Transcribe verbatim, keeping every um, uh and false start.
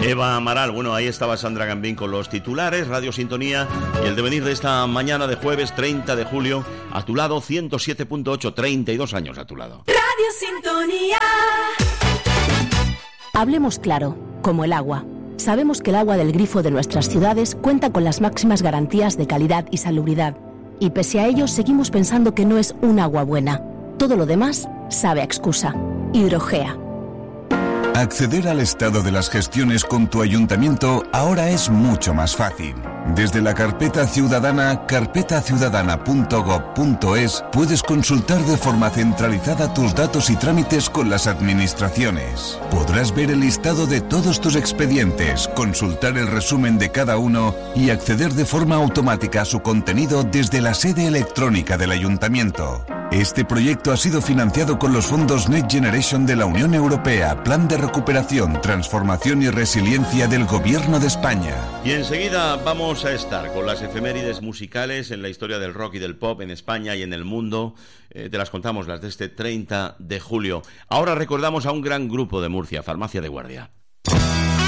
Eva Amaral. Bueno, ahí estaba Sandra Gambín con los titulares, Radio Sintonía y el devenir de esta mañana de jueves treinta de julio. A tu lado, ciento siete punto ocho, treinta y dos años a tu lado. Radio Sintonía. Hablemos claro, como el agua. Sabemos que el agua del grifo de nuestras ciudades cuenta con las máximas garantías de calidad y salubridad. Y pese a ello, seguimos pensando que no es un agua buena. Todo lo demás sabe a excusa. Hidrogea. Acceder al estado de las gestiones con tu ayuntamiento ahora es mucho más fácil. Desde la carpeta ciudadana, carpeta ciudadana punto gob punto es, puedes consultar de forma centralizada tus datos y trámites con las administraciones. Podrás ver el listado de todos tus expedientes, consultar el resumen de cada uno y acceder de forma automática a su contenido desde la sede electrónica del ayuntamiento. Este proyecto ha sido financiado con los fondos Next Generation de la Unión Europea, Plan de Recuperación, Transformación y Resiliencia del Gobierno de España. Y enseguida vamos a estar con las efemérides musicales en la historia del rock y del pop en España y en el mundo. Eh, te las contamos, las de este treinta de julio. Ahora recordamos a un gran grupo de Murcia, Farmacia de Guardia.